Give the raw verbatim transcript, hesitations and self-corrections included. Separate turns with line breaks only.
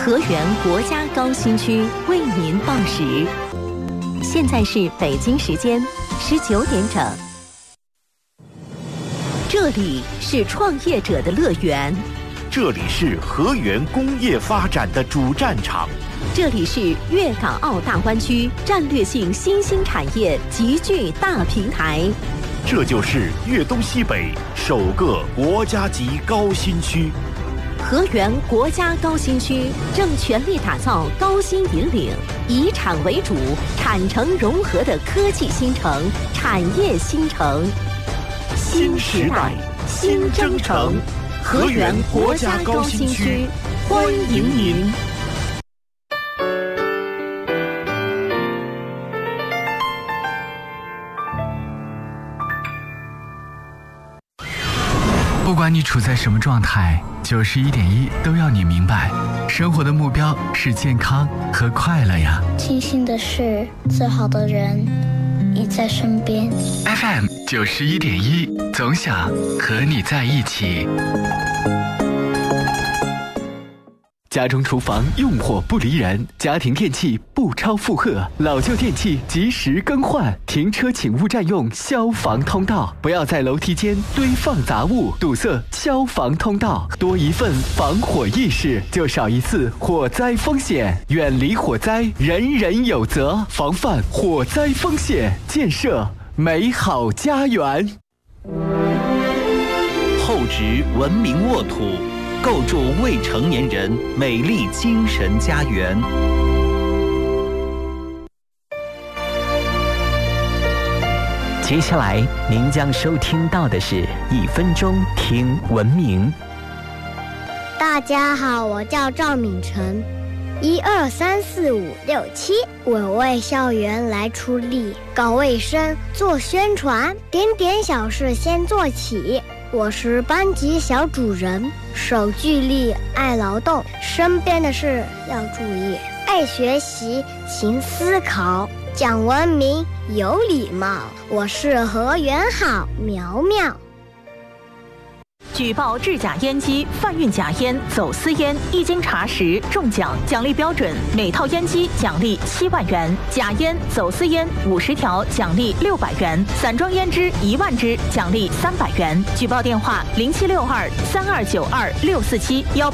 河源国家高新区为您报时，现在是北京时间十九点整。这里是创业者的乐园，
这里是河源工业发展的主战场，
这里是粤港澳大湾区战略性新兴产业集聚大平台，
这就是粤东西北首个国家级高新区。
河源国家高新区正全力打造高新引领、以产为主、产城融合的科技新城、产业新城。
新时代，新征程，河源国家高新区，欢迎您。
不管你处在什么状态，九十一点一都要你明白，生活的目标是健康和快乐呀。
庆幸的是，最好的人已在身边。
F M 九十一点一，总想和你在一起。家中厨房用火不离人，家庭电器不超负荷，老旧电器及时更换，停车请勿占用消防通道，不要在楼梯间堆放杂物，堵塞消防通道，多一份防火意识，就少一次火灾风险。远离火灾，人人有责，防范火灾风险，建设美好家园。
厚植文明沃土，构筑未成年人美丽精神家园。接下来您将收听到的是一分钟听文明。
大家好，我叫赵敏晨，一二三四五六七，我为校园来出力，搞卫生，做宣传，点点小事先做起。我是班级小主人，守纪律，爱劳动，身边的事要注意，爱学习，勤思考，讲文明，有礼貌。我是河源好苗苗。
举报制假烟机、贩运假烟、走私烟，一经查实中奖，奖励标准：每套烟机奖励七万元，假烟、走私烟五十条奖励六百元，散装烟支一万支奖励三百元。举报电话：零七六二三二九二六四七幺。